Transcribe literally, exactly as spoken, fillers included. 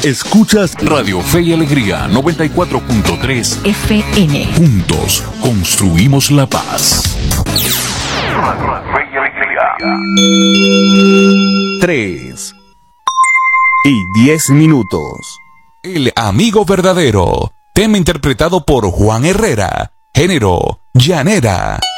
Escuchas Radio Fe y Alegría noventa y cuatro punto tres F M. Juntos construimos la paz. Radio Fe y Alegría. Tres y diez minutos. El amigo verdadero. Tema interpretado por Juan Herrera. Género: llanera.